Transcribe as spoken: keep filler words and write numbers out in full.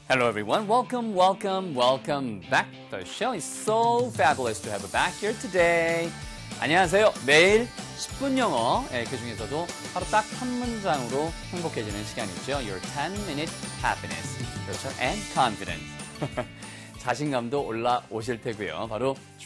Hello everyone, welcome, welcome, welcome back. The show is so fabulous to have you back here today. 안녕하세요. 매일 십 분 영어, 예, 그 중에서도 하루 딱 한 문장으로 행복해지는 시간이죠. Your ten minute happiness. 그렇죠? And confidence. 자신감도 올라오실 테고요. 바로